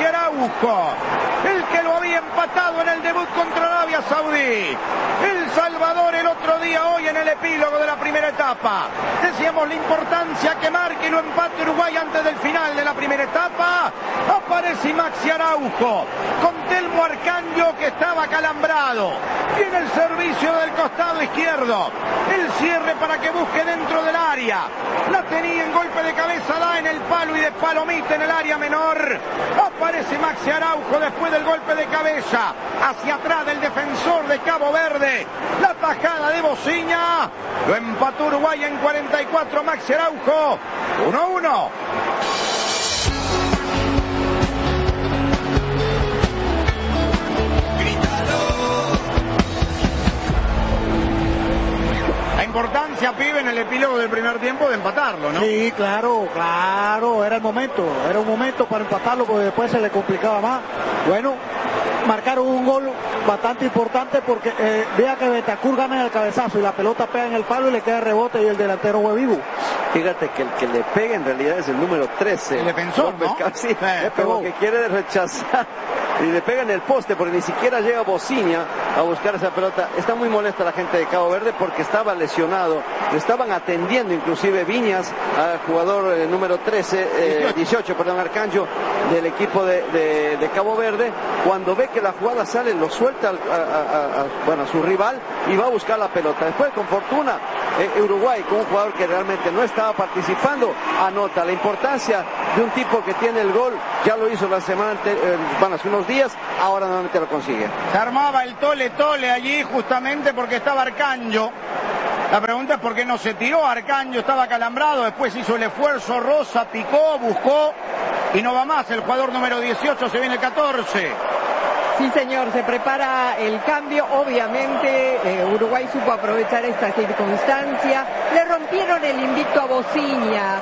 Maxi Araujo, el que lo había empatado en el debut contra Arabia Saudí. El Salvador el otro día, hoy en el epílogo de la primera etapa. Decíamos la importancia que marque y lo empate Uruguay antes del final de la primera etapa. Aparece Maxi Araujo con Telmo Arcanjo, que estaba calambrado. Viene el servicio del costado izquierdo. El cierre para que busque dentro del área. La tenía en golpe de cabeza, da en el palo y de palomita en el área menor. Aparece Maxi Araujo después del golpe de cabeza. Hacia atrás del defensor de Cabo Verde. La tajada de Bociña. Lo empató Uruguay en 44. Maxi Araujo. 1-1. Importancia, pibe, en el epílogo del primer tiempo de empatarlo, ¿no? Sí, claro, era un momento para empatarlo, porque después se le complicaba más. Bueno, marcaron un gol bastante importante, porque vea que Bentancur gana el cabezazo y la pelota pega en el palo y le queda rebote y el delantero fue vivo. Fíjate que el que le pega en realidad es el número 13. El defensor, ¿no? Sí, como que quiere rechazar y le pega en el poste, porque ni siquiera llega Bociña a buscar esa pelota. Está muy molesta la gente de Cabo Verde porque estaba lesionado. Le estaban atendiendo inclusive Viñas al jugador número 18, Arcanjo, del equipo de Cabo Verde. Cuando ve que la jugada sale, lo suelta a su rival y va a buscar la pelota. Después, con fortuna, Uruguay, con un jugador que realmente no estaba participando, anota. La importancia de un tipo que tiene el gol, ya lo hizo la semana hace unos días, ahora nuevamente lo consigue. Se armaba el tole allí justamente porque estaba Arcanjo. La pregunta es por qué no se tiró. Arcanjo estaba calambrado, después hizo el esfuerzo, Rosa picó, buscó y no va más. El jugador número 18, se viene el 14. Sí, señor, se prepara el cambio. Obviamente Uruguay supo aprovechar esta circunstancia. Le rompieron el invicto a Bociña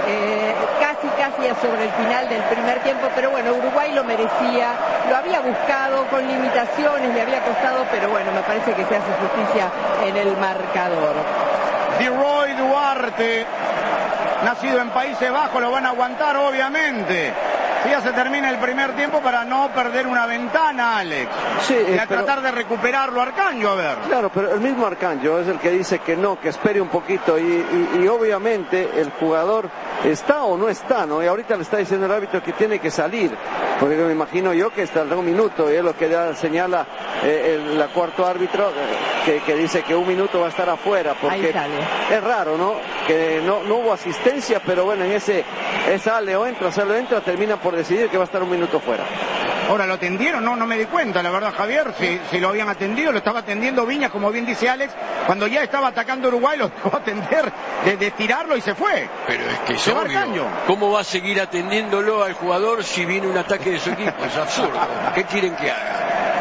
casi sobre el final del primer tiempo, pero bueno, Uruguay lo merecía, lo había buscado con limitaciones, le había costado, pero bueno, me parece que se hace justicia en el marcador. Roy Duarte, nacido en Países Bajos, lo van a aguantar obviamente. Ya se termina el primer tiempo para no perder una ventana, Alex. Sí, y a tratar de recuperarlo Arcanjo, a ver. Claro, pero el mismo Arcanjo es el que dice que no, que espere un poquito y obviamente el jugador está o no está, ¿no? Y ahorita le está diciendo el árbitro que tiene que salir, porque me imagino yo que está un minuto, y es lo que ya señala el cuarto árbitro, que dice que un minuto va a estar afuera, porque es raro, ¿no? Que no hubo asistencia, pero bueno, en ese sale o entra, termina por decidir que va a estar un minuto fuera. Ahora, ¿lo atendieron? No me di cuenta, la verdad, Javier, si lo habían atendido. Lo estaba atendiendo Viñas, como bien dice Alex, cuando ya estaba atacando Uruguay, lo dejó atender, de tirarlo y se fue. Pero es que es obvio. ¿Cómo va a seguir atendiéndolo al jugador si viene un ataque de su equipo? Es absurdo. ¿Qué quieren que haga?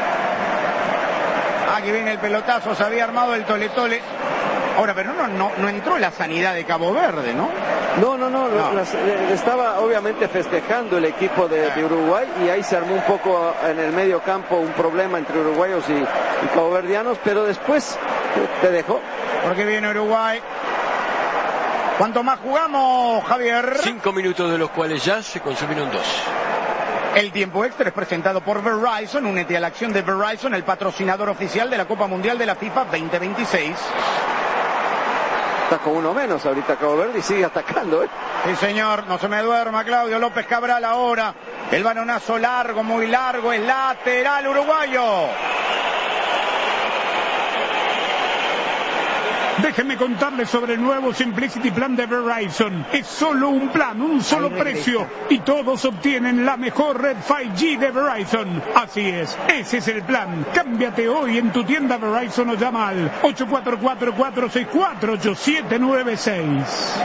Aquí viene el pelotazo, se había armado el tole. Ahora, pero no entró la sanidad de Cabo Verde, ¿no? No. Estaba obviamente festejando el equipo de Uruguay, y ahí se armó un poco en el medio campo un problema entre uruguayos y caboverdianos, pero después te dejó. Porque viene Uruguay. ¿Cuánto más jugamos, Javier? 5 minutos, de los cuales ya se consumieron 2. El tiempo extra es presentado por Verizon. Únete a la acción de Verizon, el patrocinador oficial de la Copa Mundial de la FIFA 2026. Está con uno menos ahorita Cabo Verde y sigue atacando, ¿eh? Sí, señor, no se me duerma Claudio López Cabral ahora. El balonazo largo, muy largo, es lateral uruguayo. Déjenme contarles sobre el nuevo Simplicity Plan de Verizon. Es solo un plan, un solo precio, y todos obtienen la mejor red 5G de Verizon. Así es, ese es el plan. Cámbiate hoy en tu tienda Verizon o llama al 844-464-8796.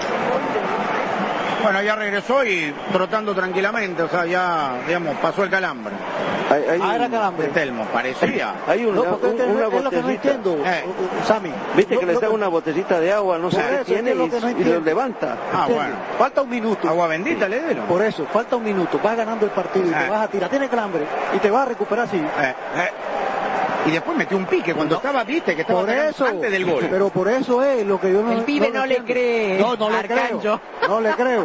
Bueno, ya regresó y trotando tranquilamente, o sea, ya, digamos, pasó el calambre. Era calambre. De Telmo, parecía. Hay una botellita. Es lo que no entiendo, Sammy. Viste que le da una botellita de agua, no sé qué tiene, y lo levanta. Bueno. Falta un minuto. Agua bendita le dieron. Por eso, falta un minuto. Vas ganando el partido y te vas a tirar. Tiene calambre y te vas a recuperar así. Y después metió un pique cuando estaba, viste, que estaba antes del gol. Pero por eso es lo que yo no. El pibe no le cree. No le creo. No le creo.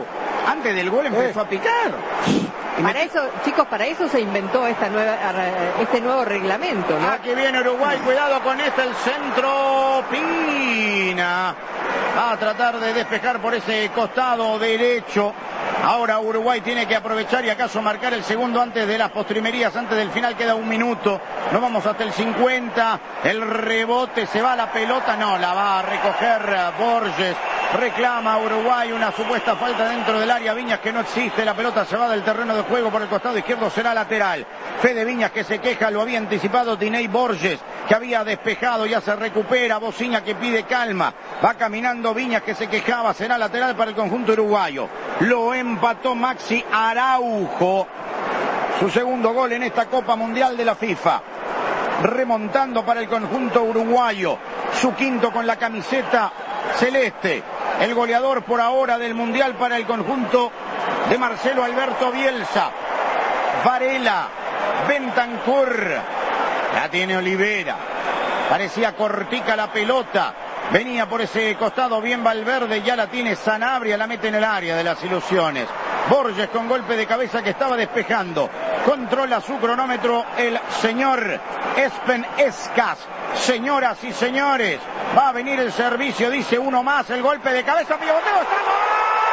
Antes del gol empezó a picar. Para eso, chicos, para eso se inventó este nuevo reglamento, ¿no? Aquí viene Uruguay, cuidado con el centro. Pina va a tratar de despejar por ese costado derecho. Ahora Uruguay tiene que aprovechar y acaso marcar el segundo antes de las postrimerías, antes del final. Queda un minuto, nos vamos hasta el 50. El rebote, se va la pelota, no, la va a recoger Borges. Reclama Uruguay una supuesta falta dentro del área. Viñas, que no existe, la pelota se va del terreno de juego por el costado izquierdo, será lateral. Fede Viñas, que se queja, lo había anticipado Tinei Borges, que había despejado, ya se recupera. Bociña, que pide calma, va caminando Viñas, que se quejaba, será lateral para el conjunto uruguayo. Lo empató Maxi Araujo, su segundo gol en esta Copa Mundial de la FIFA, remontando para el conjunto uruguayo, su quinto con la camiseta celeste. El goleador por ahora del Mundial para el conjunto de Marcelo Alberto Bielsa. Varela, Bentancur, la tiene Olivera, parecía cortica la pelota, venía por ese costado bien Valverde, ya la tiene Sanabria, la mete en el área de las ilusiones. Borges con golpe de cabeza que estaba despejando, controla su cronómetro el señor Espen Escas. Señoras y señores, va a venir el servicio, dice uno más, el golpe de cabeza, pivoteo, extremo.